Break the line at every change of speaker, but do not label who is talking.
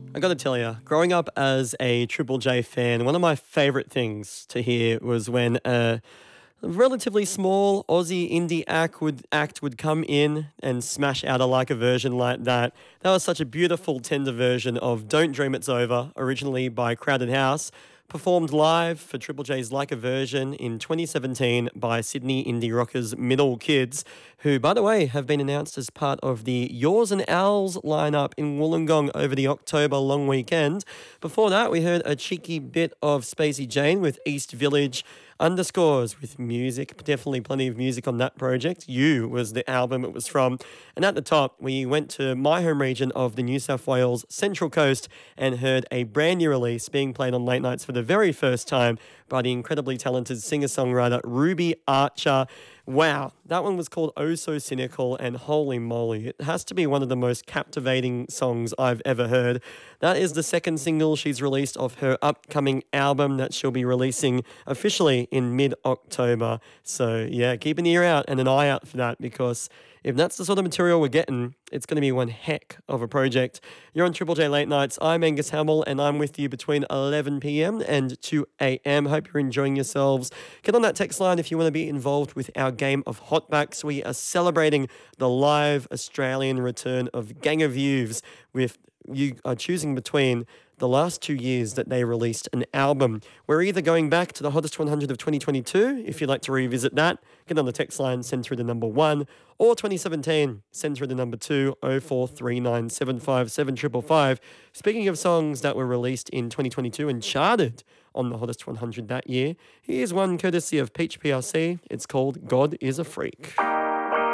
I gotta tell you, growing up as a Triple J fan, one of my favourite things to hear was when a relatively small Aussie indie act would come in and smash out a version like that. That was such a beautiful, tender version of "Don't Dream It's Over," originally by Crowded House, performed live for Triple J's Like a Version in 2017 by Sydney indie rockers Middle Kids, who, by the way, have been announced as part of the Yours and Owls lineup in Wollongong over the October long weekend. Before that, we heard a cheeky bit of Spacey Jane with East Village underscores with music. Definitely plenty of music on that project. You was the album it was from. And at the top, we went to my home region of the New South Wales Central Coast and heard a brand new release being played on late nights for the very first time by the incredibly talented singer-songwriter Ruby Archer. Wow, that one was called Oh So Cynical, and holy moly, it has to be one of the most captivating songs I've ever heard. That is the second single she's released of her upcoming album that she'll be releasing officially in mid-October. So yeah, keep an ear out and an eye out for that, because if that's the sort of material we're getting, it's going to be one heck of a project. You're on Triple J Late Nights. I'm Angus Hamill, and I'm with you between 11 p.m. and 2 a.m. Hope you're enjoying yourselves. Get on that text line if you want to be involved with our game of Hotbacks. We are celebrating the live Australian return of Gang of Youths, with you are choosing between the last 2 years that they released an album. We're either going back to the Hottest 100 of 2022, if you'd like to revisit that, get on the text line, send through the number 1, or 2017, send through the number 2, 0439 757 555. Speaking of songs that were released in 2022 and charted on the Hottest 100 that year, here's one courtesy of Peach PRC. It's called God is a Freak.